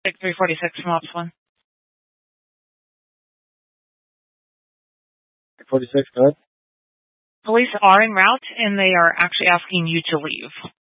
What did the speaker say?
346 from Ops 1. 46, go ahead. Police are en route, and they are actually asking you to leave.